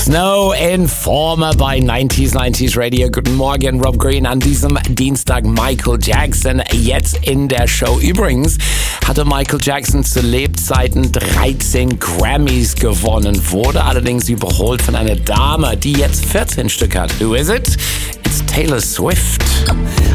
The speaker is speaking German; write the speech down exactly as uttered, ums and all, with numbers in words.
Snow Informer bei neunzig neunzig Radio. Guten Morgen, Rob Green an diesem Dienstag. Michael Jackson jetzt in der Show. Übrigens hatte Michael Jackson zu Lebzeiten dreizehn Grammys gewonnen, wurde allerdings überholt von einer Dame, die jetzt vierzehn Stück hat. Who is it? It's Taylor Swift.